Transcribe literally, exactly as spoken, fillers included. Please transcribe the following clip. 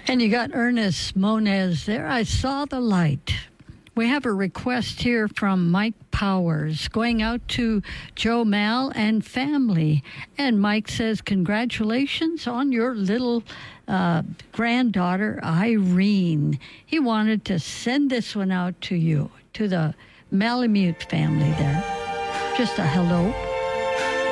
And you got Ernest Moniz there. I saw the light. We have a request here from Mike Powers going out to Joe Mal and family. And Mike says, congratulations on your little uh, granddaughter, Irene. He wanted to send this one out to you, to the Malamute family there. Just a hello.